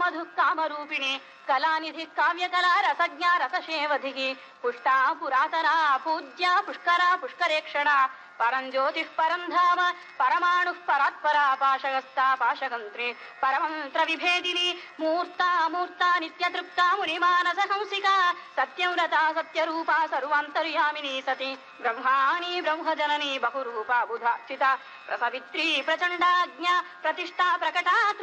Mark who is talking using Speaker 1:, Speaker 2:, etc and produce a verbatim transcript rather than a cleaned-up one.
Speaker 1: मधु कामरूपिणे कलानिधि काव्यकला रसज्ञा रसशेवधिः पुष्टा पुरातना पूज्या पुष्करा पुष्करेक्षणा परं ज्योतिः परं धाम परमाणुः परात्परा पाशगस्ता पाशगन्त्रे परमन्त्र विभेदिनी मूर्ता मूर्ता नित्यतृप्ता मुनिमानसहंसिका सत्यव्रता सत्यरूपा सर्वान्तर्यामिनी सती ब्रह्माणी ब्रह्मजननी बहुरूपा बुधार्चिता प्रसवित्री प्रचण्डाज्ञा प्रतिष्ठा प्रकटा